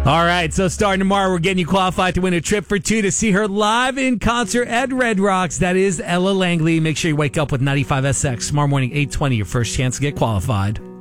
All right, so starting tomorrow, we're getting you qualified to win a trip for two to see her live in concert at Red Rocks. That is Ella Langley. Make sure you wake up with 95SX tomorrow morning, 8:20. Your first chance to get qualified.